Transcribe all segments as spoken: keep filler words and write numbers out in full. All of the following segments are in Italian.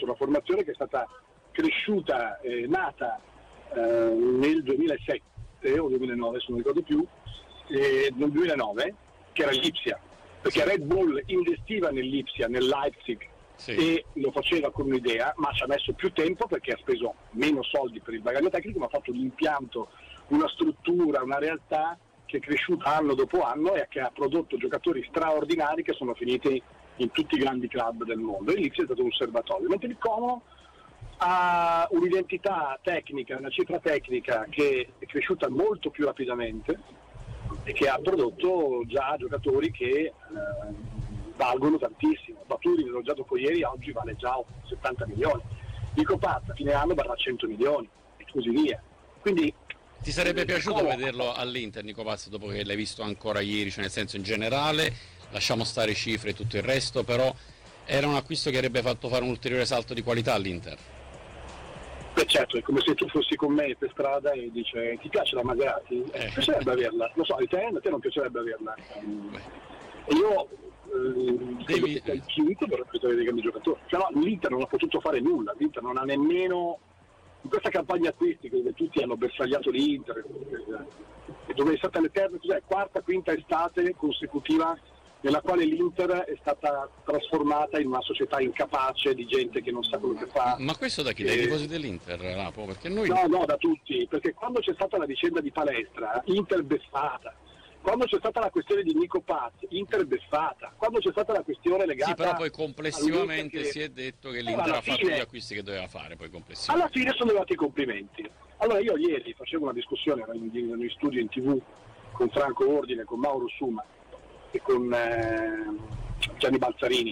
una formazione che è stata cresciuta, eh, nata eh, nel duemilasette o duemilanove, se non ricordo più, eh, nel duemilanove, che era l'Ipsia, perché Red Bull investiva nell'Ipsia, nel Leipzig, sì. E lo faceva con un'idea, ma ci ha messo più tempo perché ha speso meno soldi per il bagaglio tecnico, ma ha fatto un impianto, una struttura, una realtà che è cresciuta anno dopo anno e che ha prodotto giocatori straordinari che sono finiti in tutti i grandi club del mondo. E l'Ipsia è stato un serbatoio, mentre il Como ha un'identità tecnica, una cifra tecnica che è cresciuta molto più rapidamente e che ha prodotto già giocatori che eh, valgono tantissimo. Baturi, l'ho già dopo ieri, oggi vale già settanta milioni. Nico Paz a fine anno varrà cento milioni e così via. Quindi ti sarebbe piaciuto come... vederlo all'Inter, Nico Paz, dopo che l'hai visto ancora ieri, cioè nel senso, in generale, lasciamo stare cifre e tutto il resto, però era un acquisto che avrebbe fatto fare un ulteriore salto di qualità all'Inter? Beh certo, è come se tu fossi con me per strada e dice ti piace la Maserati? Eh. Mi piacerebbe averla, lo so, a te, a te non piacerebbe averla. Beh. E io eh, devi il chiunque per reclutare dei grandi giocatori. Cioè, no, l'Inter non ha potuto fare nulla, l'Inter non ha nemmeno in questa campagna acquisti dove tutti hanno bersagliato l'Inter, dove è stata l'eterna cos'è, quarta, quinta estate consecutiva nella quale l'Inter è stata trasformata in una società incapace di gente che non sa quello che fa. Ma questo da chi? Dai tifosi dell'Inter, Lapo? Perché noi... No, no, da tutti, perché quando c'è stata la vicenda di Palestra, Inter beffata. Quando c'è stata la questione di Nico Paz, Inter beffata. Quando c'è stata la questione legata... Sì, però poi complessivamente che... si è detto che l'Inter ha fatto fine... gli acquisti che doveva fare, poi complessivamente. Alla fine sono arrivati i complimenti. Allora io ieri facevo una discussione in studio in tv con Franco Ordine, con Mauro Suma e con eh, Gianni Balzarini,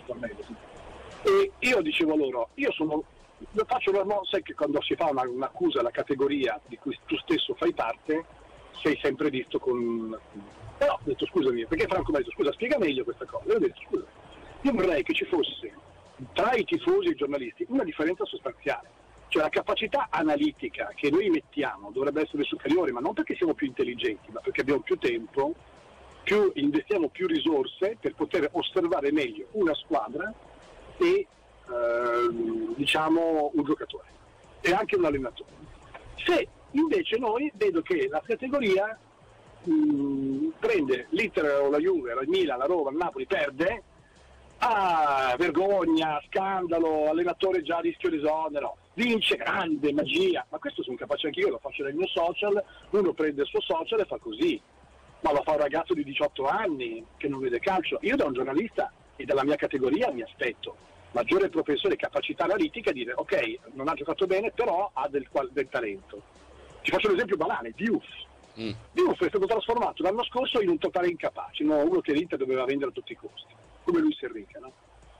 e io dicevo loro, io sono, io faccio una, no, sai che quando si fa una, un'accusa alla categoria di cui tu stesso fai parte, sei sempre visto con... Però ho detto scusami, perché Franco mi ha detto scusa spiega meglio questa cosa, io ho detto scusa, io vorrei che ci fosse tra i tifosi e i giornalisti una differenza sostanziale, cioè la capacità analitica che noi mettiamo dovrebbe essere superiore, ma non perché siamo più intelligenti, ma perché abbiamo più tempo, più investiamo più risorse per poter osservare meglio una squadra e ehm, diciamo un giocatore e anche un allenatore. Se invece noi vedo che la categoria mh, prende l'Inter o la Juve, la Milan, la Roma, il Napoli, perde, ah, vergogna, scandalo, allenatore già a rischio esonero, vince, grande, magia, ma questo sono capace anche io, lo faccio nel mio social, uno prende il suo social e fa così. Ma lo fa un ragazzo di diciotto anni che non vede calcio. Io da un giornalista e dalla mia categoria mi aspetto maggiore professore e capacità analitica di dire ok, non ha giocato bene, però ha del, del talento. Ti faccio un esempio banale, Diouf. Mm. Diouf è stato trasformato l'anno scorso in un totale incapace, no? Uno che l'Inter doveva vendere a tutti i costi, come Luis Enrique, no?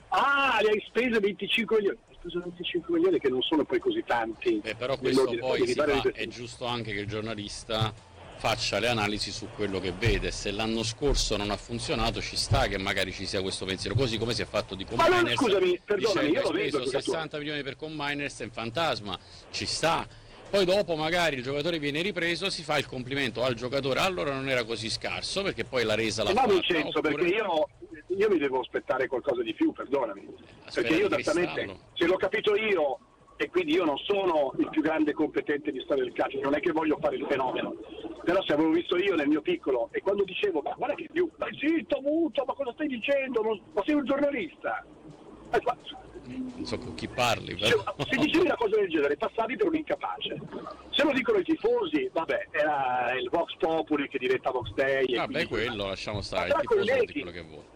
Ah, le hai spese venticinque milioni, hai speso venticinque milioni che non sono poi così tanti. Eh, però questo poi si fa, è giusto anche che il giornalista faccia le analisi su quello che vede. Se l'anno scorso non ha funzionato ci sta che magari ci sia questo pensiero, così come si è fatto di Combiners. Ma scusami, perdonami, io ho speso sessanta milioni per Combiners, è un fantasma, ci sta. Poi dopo magari il giocatore viene ripreso, si fa il complimento al giocatore, allora non era così scarso perché poi la resa l'ha no, fatta. Vincenzo, oppure... perché io, io mi devo aspettare qualcosa di più, perdonami, Aspetta, perché io esattamente, se l'ho capito io e quindi io non sono il più grande competente di storia del calcio, non è che voglio fare il fenomeno, però se avevo visto io nel mio piccolo e quando dicevo ma guarda che più, ma zitto, muto, ma cosa stai dicendo, non, ma sei un giornalista, eh, ma, non so con chi parli però. Se, se dicevi una cosa del genere passavi per un incapace, se lo dicono i tifosi vabbè, era il Vox Populi che diventa Vox Day, vabbè quello lasciamo stare, il tifoso di quello che vuole,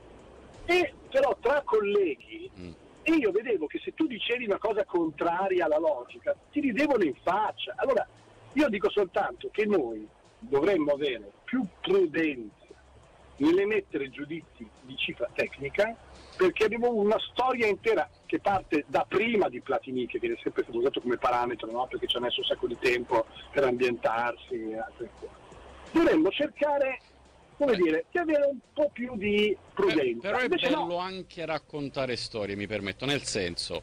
e però tra colleghi mm. E io vedevo che se tu dicevi una cosa contraria alla logica, ti ridevano in faccia. Allora, io dico soltanto che noi dovremmo avere più prudenza nell'emettere giudizi di cifra tecnica, perché abbiamo una storia intera che parte da prima di Platini, che viene sempre stato usato come parametro, no? Perché ci ha messo un sacco di tempo per ambientarsi e altre cose. Dovremmo cercare, come dire, di avere un po' più di prudenza. Però è Invece bello no. anche raccontare storie, mi permetto, nel senso,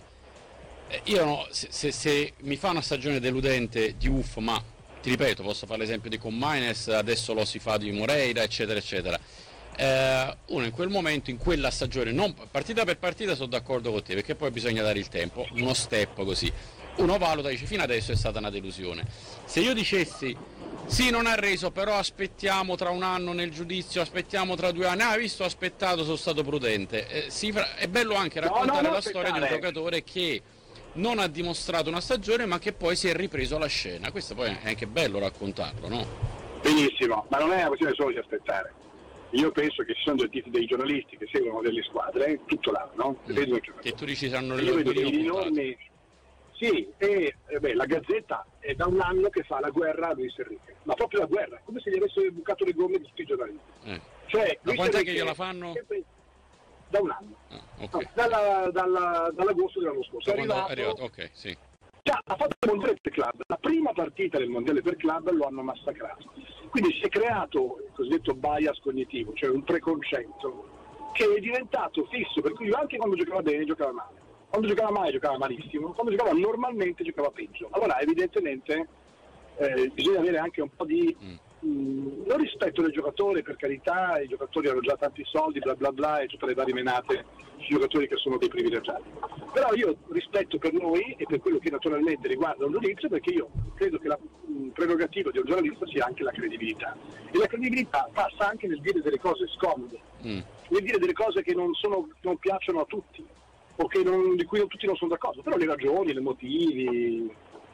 eh, io no, se, se, se mi fa una stagione deludente di Uff, ma ti ripeto, posso fare l'esempio di Combiners, adesso lo si fa di Moreira, eccetera, eccetera. Eh, uno in quel momento, in quella stagione, non partita per partita, sono d'accordo con te, perché poi bisogna dare il tempo, uno step così. Uno valuta e dice fino adesso è stata una delusione. Se io dicessi sì, non ha reso, però aspettiamo tra un anno nel giudizio, aspettiamo tra due anni, ah, visto, ho aspettato, sono stato prudente. Eh, sì, è bello anche raccontare no, no, la aspettare. storia di un giocatore che non ha dimostrato una stagione ma che poi si è ripreso alla scena. Questo poi è anche bello raccontarlo, no? Benissimo, ma non è una questione solo di aspettare. Io penso che ci sono dei, dei giornalisti che seguono delle squadre tutto l'anno, no? Mm. Che tu dici saranno le enormi. Sì, e eh beh, la Gazzetta è da un anno che fa la guerra a Luis Enrique, ma proprio la guerra, come se gli avesse bucato le gomme di tutti i giornalisti. Eh. Cioè, ma quant'è che gliela fanno? Da un anno, ah, okay. no, dalla, dalla, dall'agosto dell'anno scorso. È arrivato, è arrivato, ok, sì. Già, ha fatto il mondiale per club, la prima partita del mondiale per club lo hanno massacrato. Quindi si è creato il cosiddetto bias cognitivo, cioè un preconcetto che è diventato fisso, per cui anche quando giocava bene giocava male, quando giocava male giocava malissimo, quando giocava normalmente giocava peggio. Allora evidentemente eh, bisogna avere anche un po' di mm. mh, non rispetto del giocatore, per carità, i giocatori hanno già tanti soldi, bla bla bla, e tutte le varie menate sui giocatori che sono dei privilegiati. Però io rispetto per noi e per quello che naturalmente riguarda un giudizio, perché io credo che la mh, prerogativa di un giornalista sia anche la credibilità. E la credibilità passa anche nel dire delle cose scomode, mm. nel dire delle cose che non, sono, non piacciono a tutti, o che non, di cui non, tutti non sono d'accordo, però le ragioni, i motivi,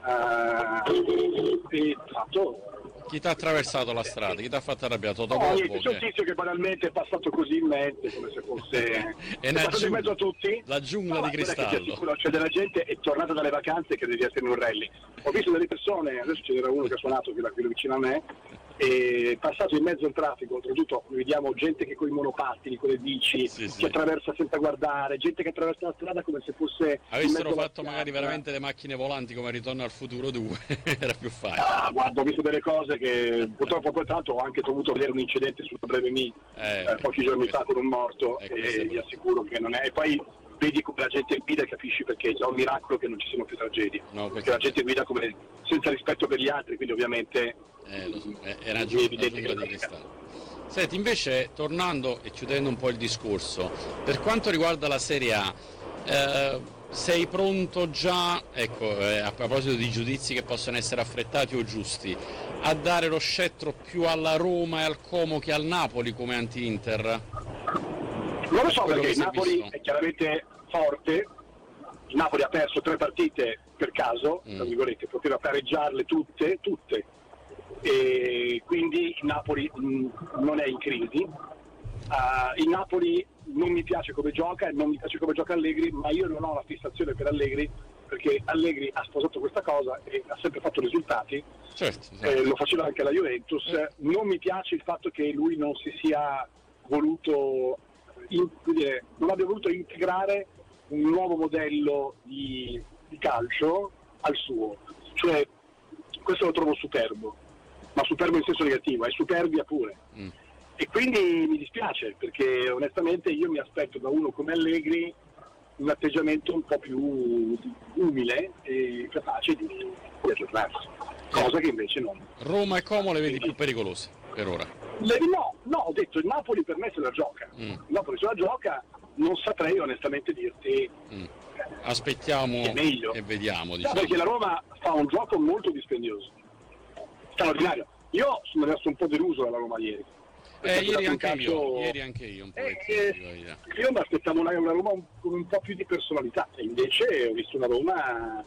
uh, e fatto. Chi ti ha attraversato la strada? Chi ti ha fatto arrabbiare? Toto No, Coppo, c'è un tizio che banalmente è passato così in mente, come se fosse è passato in mezzo a tutti. La giungla no, di cristallo. C'è, c'è della gente è tornata dalle vacanze che deve essere in un rally. Ho visto delle persone, adesso ce n'era uno che ha suonato qui, qui vicino a me, e passato in mezzo al traffico, oltretutto vediamo gente che con i monopattini, con le bici, sì, sì. che attraversa senza guardare, gente che attraversa la strada come se fosse... Avessero fatto magari veramente le macchine volanti come Ritorno al futuro due, era più facile. Ah, guarda, ho visto delle cose che purtroppo poi tanto ho anche dovuto vedere un incidente sulla Breve Mi eh, eh, pochi giorni fa con un morto, eh, e vi assicuro che non è... E poi vedi come la gente guida e capisci perché è un miracolo che non ci siano più tragedie, no, perché la gente guida come senza rispetto per gli altri, quindi ovviamente eh, lo so, era giù, evidente la di cristallo. Senti, invece tornando e chiudendo un po' il discorso, per quanto riguarda la Serie A, eh, sei pronto già, ecco, eh, a proposito di giudizi che possono essere affrettati o giusti, a dare lo scettro più alla Roma e al Como che al Napoli come anti-Inter? Non lo so, perché il Napoli visto. È chiaramente forte, il Napoli ha perso tre partite per caso, mm. tra virgolette, poteva pareggiarle tutte, tutte, e quindi il Napoli mh, non è in crisi. Uh, il Napoli non mi piace come gioca, non mi piace come gioca Allegri, ma io non ho la fissazione per Allegri, perché Allegri ha sposato questa cosa e ha sempre fatto risultati, certo, certo. Eh, lo faceva anche la Juventus. Eh. Non mi piace il fatto che lui non si sia voluto In, dire, non abbia voluto integrare un nuovo modello di, di calcio al suo, cioè questo lo trovo superbo, ma superbo in senso negativo, è superbia pure, mm. e quindi mi dispiace, perché onestamente io mi aspetto da uno come Allegri un atteggiamento un po' più umile e capace di, di aggiornarsi, cosa che invece non. Roma e Como le vedi più pericolose per ora? Le, no, no, ho detto il Napoli per me se la gioca, mm. il Napoli se la gioca, non saprei onestamente dirti. Mm. Aspettiamo e vediamo. Diciamo. No, perché la Roma fa un gioco molto dispendioso, straordinario. Io sono rimasto un po' deluso dalla Roma ieri. Eh, ieri, anche calcio... io, ieri anche io, un po' eh, eh, io mi aspettavo una, una Roma con un po' più di personalità, e invece ho visto una Roma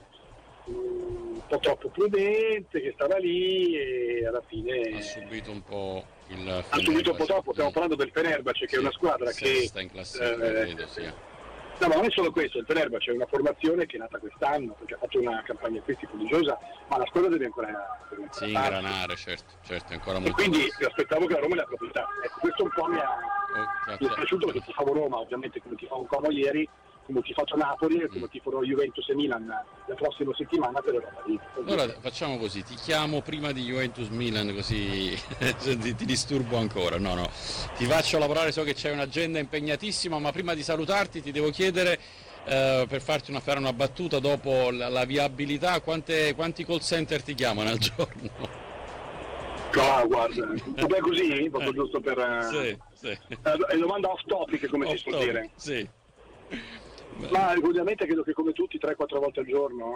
un po' troppo prudente, che stava lì e alla fine ha subito un po' il ha subito un po' troppo. Stiamo parlando del Fenerbahce, che sì, è una squadra che sta in classifica, eh, credo, sì. No, ma non è solo questo, il Fenerbahce è una formazione che è nata quest'anno, perché ha fatto una campagna acquisti prodigiosa, ma la squadra deve ancora sì, ingranare, certo, certo, è ancora molto. E quindi mi aspettavo che la Roma le approfittasse. Ecco, questo un po' mi, ha, oh, mi è piaciuto, perché tifavo Roma, ovviamente, come tifavo Como ieri, come tifato Napoli e come tifo Juventus e Milan la prossima settimana per Europa League. Allora facciamo così, ti chiamo prima di Juventus Milan, così ti, ti disturbo ancora. No, no, ti faccio lavorare, so che c'è un'agenda impegnatissima, ma prima di salutarti ti devo chiedere, eh, per farti una, fare una battuta dopo la, la viabilità, quante, quanti call center ti chiamano al giorno? No, guarda, vabbè così, proprio giusto per... Sì, sì. È domanda off topic, come Off si può topic, dire. sì. Ma ovviamente credo che come tutti tre quattro volte al giorno